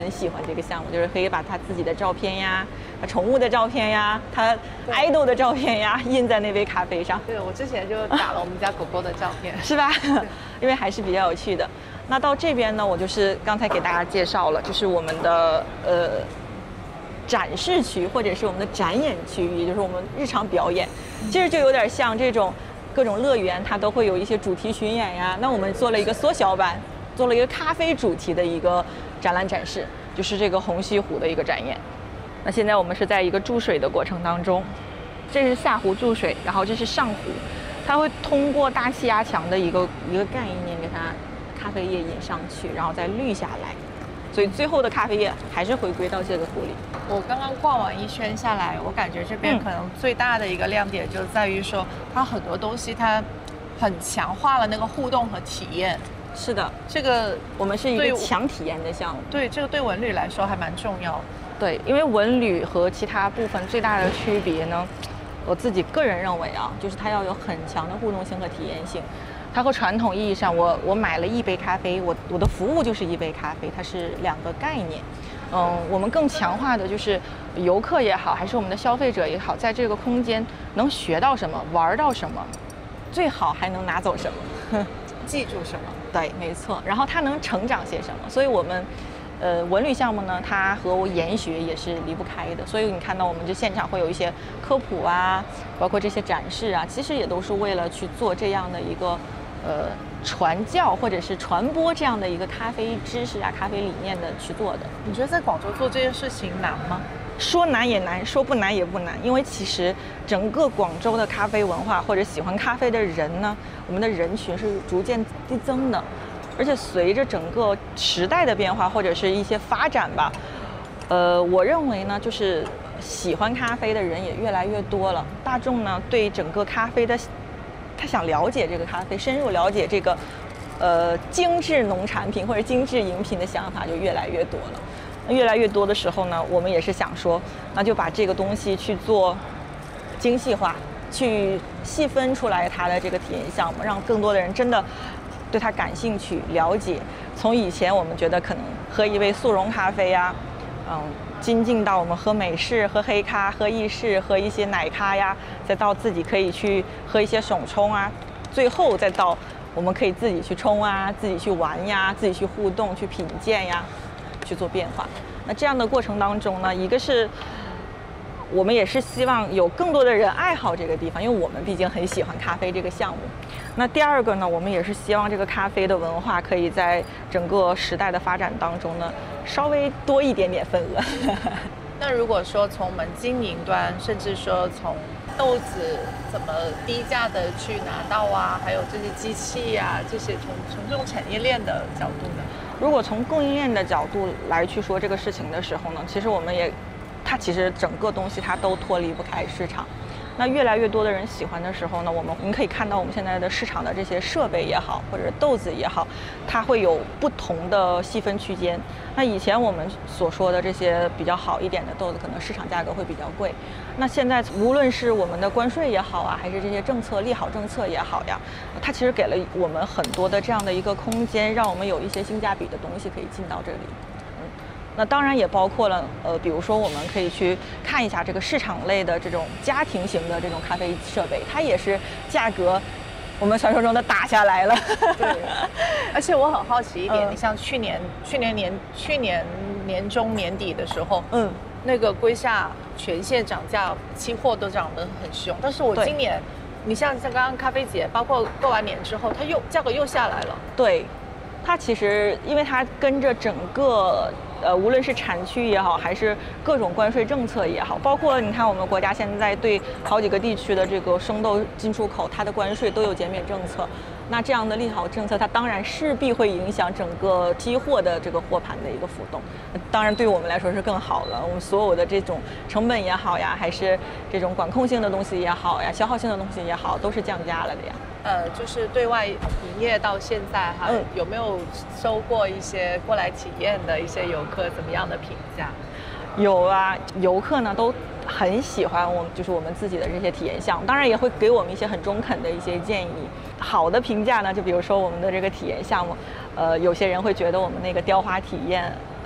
很喜欢这个项目，就是可以把他自己的照片呀、宠物的照片呀、他idol的照片呀印在那杯咖啡上。 对，我之前就打了我们家狗狗的照片， 是吧？因为还是比较有趣的。那到这边呢，我就是刚才给大家介绍了，就是我们的展示区或者是我们的展演区域，也就是我们日常表演，其实就有点像这种各种乐园，它都会有一些主题巡演呀。那我们做了一个缩小版，做了一个咖啡主题的一个展览展示，就是这个红西湖的一个展演。那现在我们是在一个注水的过程当中，这是下湖注水，然后这是上湖，它会通过大气压强的一个概念给它咖啡液引上去，然后再滤下来，所以最后的咖啡液还是回归到这个湖里。 我刚刚逛完一圈下来，我感觉这边可能最大的一个亮点就在于说，它很多东西它很强化了那个互动和体验。 是的， 这个我们是一个强体验的项目。 对，这个对文旅来说还蛮重要。 对，因为文旅和其他部分最大的区别呢，我自己个人认为啊，就是它要有很强的互动性和体验性。它和传统意义上，我买了一杯咖啡，我的服务就是一杯咖啡，它是两个概念。我们更强化的就是游客也好，还是我们的消费者也好，在这个空间能学到什么，玩到什么，最好还能拿走什么， 记住什么。 对，没错。然后它能成长些什么？所以我们，文旅项目呢，它和研学也是离不开的。所以你看到我们这现场会有一些科普啊，包括这些展示啊，其实也都是为了去做这样的一个传教或者是传播这样的一个咖啡知识啊、咖啡理念的去做的。 你觉得在广州做这件事情难吗？ 说难也难，说不难也不难，因为其实整个广州的咖啡文化或者喜欢咖啡的人呢，我们的人群是逐渐递增的，而且随着整个时代的变化或者是一些发展吧，我认为呢，就是喜欢咖啡的人也越来越多了，大众呢对整个咖啡的，他想了解这个咖啡，深入了解这个，精致农产品或者精致饮品的想法就越来越多了。越来越多的时候呢，我们也是想说，那就把这个东西去做精细化，去细分出来它的这个体验项目，让更多的人真的对它感兴趣、了解。从以前我们觉得可能喝一杯速溶咖啡呀，精进到我们喝美式、喝黑咖、喝意式、喝一些奶咖呀，再到自己可以去喝一些手冲啊，最后再到我们可以自己去冲啊、自己去玩呀、自己去互动、去品鉴呀。去做变化。那这样的过程当中呢，一个是我们也是希望有更多的人爱好这个地方，因为我们毕竟很喜欢咖啡这个项目。那第二个呢，我们也是希望这个咖啡的文化可以在整个时代的发展当中呢，稍微多一点点份额。 那如果说从我们经营端，甚至说从豆子怎么低价的去拿到啊，还有这些机器啊，这些从这种产业链的角度呢？ 如果从供应链的角度来去说这个事情的时候呢，其实我们也，它其实整个东西它都脱离不开市场。那越来越多的人喜欢的时候呢，我们可以看到我们现在的市场的这些设备也好，或者豆子也好，它会有不同的细分区间。那以前我们所说的这些比较好一点的豆子，可能市场价格会比较贵。那现在无论是我们的关税也好啊，还是这些政策利好政策也好呀，它其实给了我们很多的这样的一个空间，让我们有一些性价比的东西可以进到这里。那当然也包括了比如说我们可以去看一下这个市场类的这种家庭型的这种咖啡设备，它也是价格我们传说中的打下来了。 对，而且我很好奇一点，你像去年年中年底的时候，那个瑰夏全线涨价，期货都涨得很凶，但是我今年，你像刚刚咖啡节，包括过完年之后，它价格又下来了。 对，它其实因为它跟着整个无论是产区也好，还是各种关税政策也好，包括你看我们国家现在对好几个地区的这个生豆进出口，它的关税都有减免政策。那这样的利好政策，它当然势必会影响整个期货的这个货盘的一个浮动。当然对于我们来说是更好了，我们所有的这种成本也好呀，还是这种管控性的东西也好呀，消耗性的东西也好，都是降价了的呀。 就是对外营业到现在哈，有没有收过一些过来体验的一些游客怎么样的评价？ 有啊，游客呢都很喜欢就是我们自己的这些体验项目，当然也会给我们一些很中肯的一些建议。好的评价呢，就比如说我们的这个体验项目，有些人会觉得我们那个雕花体验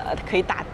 可以打